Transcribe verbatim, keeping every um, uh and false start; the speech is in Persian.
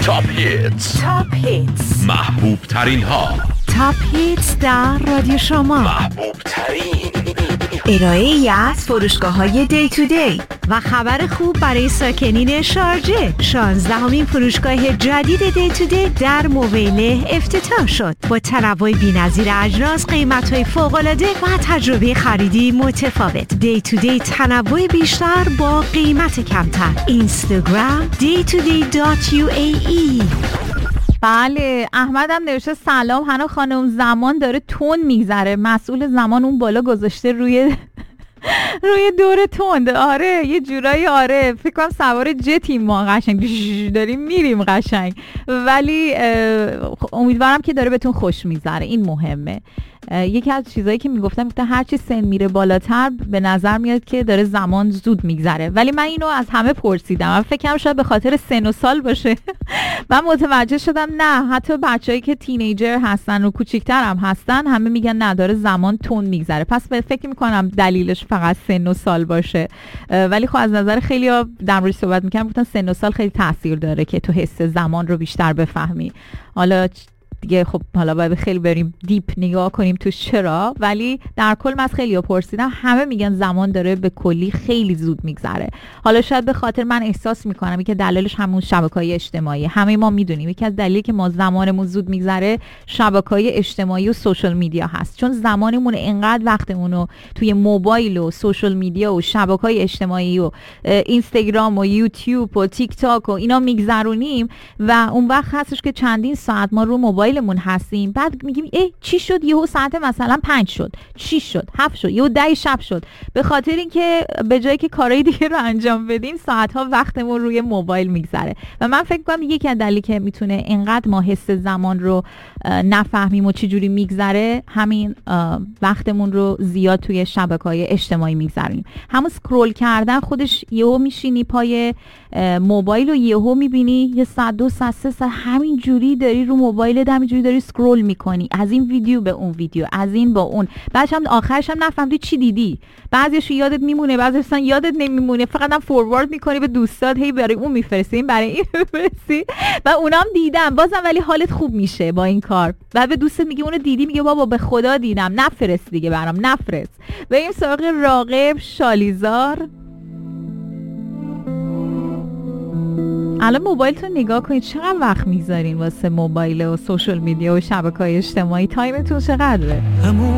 تاپ هیتز، تاپ هیتز، محبوب ترین ها، تاپ هیتز در رادیو شما، محبوب ترین ارائه ای از فروشگاه های دی تو دی و خبر خوب برای ساکنین شارجه. شانزدهمین فروشگاه جدید دی تو دی در مویله افتتاح شد با تنوع بی‌نظیر اجناس، قیمت‌های فوق‌العاده و تجربه خریدی متفاوت. دی تو دی تنوع بیشتر با قیمت کمتر. اینستاگرام دی تو دی دات یو ای ای. بله، احمد هم نوشته سلام هنا خانم، زمان داره تون میگذره، مسئول زمان اون بالا گذاشته روی روی دور تند. آره یه جورایی، آره فکر کنم سوار جتیم ما، قشنگ داریم میریم قشنگ، ولی امیدوارم که داره بهتون خوش میگذره، این مهمه. یکی از چیزایی که میگفتم گفتم هرچی سن میره بالاتر به نظر میاد که داره زمان زود میگذره، ولی من اینو از همه پرسیدم، من فکرم شاید به خاطر سن و سال باشه. من متوجه شدم نه، حتی بچه‌ای که تینیجر هستن و کوچیک‌تر هم هستن همه میگن نه داره زمان تند میگذره. پس فکر میکنم دلیلش فقط سن و سال باشه، ولی خب از نظر خیلی‌ها در موردش صحبت میکنم گفتن سن و سال خیلی تاثیر داره که تو حس زمان رو بیشتر بفهمی. حالا دیگه خب حالا باید خیلی بریم دیپ نگاه کنیم تو چرا، ولی در کل من از خیلی‌ها پرسیدم همه میگن زمان داره به کلی خیلی زود میگذره. حالا شاید به خاطر من احساس میکنم که دلیلش همون شبکه‌های اجتماعی، همه ما میدونیم یکی از دلایلی که ما زمانمون زود میگذره شبکه‌های اجتماعی و سوشال میدیا هست، چون زمانمون انقدر وقتمون رو توی موبایل و سوشال میدیا و شبکه‌های اجتماعی و اینستاگرام و یوتیوب و تیک تاک و اینا میگذرونیم و اون وقت هستش که چندین ساعت ما رو موبایل مون هستیم، بعد میگیم ای چی شد یهو ساعت مثلا پنج شد، شش شد، هفت شد، یهو ده شب شد، به خاطر اینکه به جایی که کارهای دیگه رو انجام بدیم ساعت ها وقتمون روی موبایل میگذره. و من فکر کنم یکی از دلایلی که میتونه اینقدر ما حس زمان رو نفهمیم و چه جوری میگذره همین وقتمون رو زیاد توی شبکه‌های اجتماعی میگذرونیم. همون اسکرول کردن خودش، یهو میشینی پای موبایل و یهو میبینی یه ساعت دو ساعت سه ساعت همین جوری داری رو موبایل همینجوری داری اسکرول میکنی، از این ویدیو به اون ویدیو، از این با اون، بعدش هم آخرش هم نفهمیدی چی دیدی، بعضیش یادت میمونه بعضیش اصلا یادت نمیمونه، فقط هم فوروارد میکنی به دوستات، هی برای اون میفرستی برای این میفرستی و اونام دیدم بازم، ولی حالت خوب میشه با این کار. بعد به دوستت میگی اونو دیدی، میگه بابا به خدا دیدم، نفرست دیگه برام، نفرست. بریم سراغ راغب شالیزار. الان موبایلتون نگاه کنید چقدر وقت میذارین واسه موبایل و سوشال میدیا و شبکه‌های اجتماعی، تایمتون چقدره؟